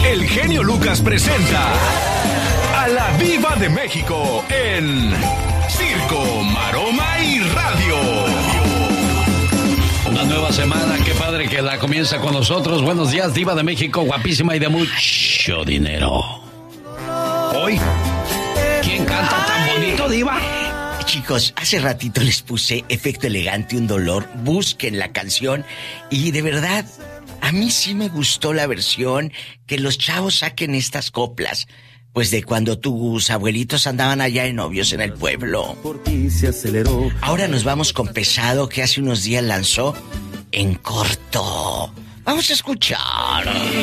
el genio Lucas presenta a la Diva de México en Circo, Maroma y Radio. Una nueva semana, qué padre que la comienza con nosotros. Buenos días, Diva de México, guapísima y de mucho dinero. Hoy, ¿quién canta tan bonito, Diva? Chicos, hace ratito les puse Efecto Elegante, un dolor. Busquen la canción y de verdad, a mí sí me gustó la versión que los chavos saquen estas coplas. Pues de cuando tus abuelitos andaban allá de novios en el pueblo. Ahora nos vamos con Pesado, que hace unos días lanzó En Corto. Vamos a escuchar.